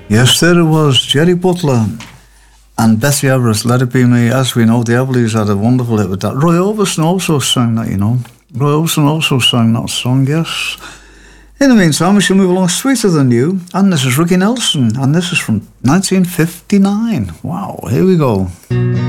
Yes, there it was, Jerry Butler and Bessie Everett, Let It Be Me. As we know, the Everlys had a wonderful hit with that. Roy Orbison also sang that, you know. Roy Orbison also sang that song, yes. In the meantime, we shall move along Sweeter Than You, and this is Ricky Nelson, and this is from 1959. Wow, here we go.